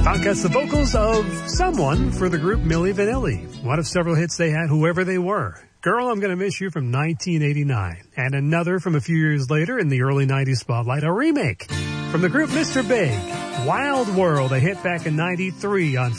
That's the vocals of Someone for the group Milli Vanilli. One of several hits they had, Whoever They Were. Girl, I'm Gonna Miss You from 1989. And another from a few years later in the early 90s spotlight, a remake from the group Mr. Big. Wild World, a hit back in 93 on